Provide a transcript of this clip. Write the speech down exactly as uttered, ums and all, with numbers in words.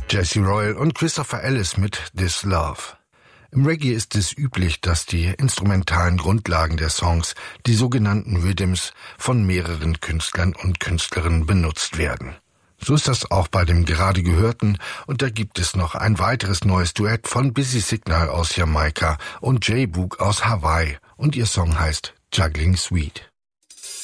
Jesse Royal und Christopher Ellis mit This Love. Im Reggae ist es üblich, dass die instrumentalen Grundlagen der Songs, die sogenannten Rhythms, von mehreren Künstlern und Künstlerinnen benutzt werden. So ist das auch bei dem gerade gehörten, und da gibt es noch ein weiteres neues Duett von Busy Signal aus Jamaika und Jay Book aus Hawaii, und ihr Song heißt Juggling Sweet.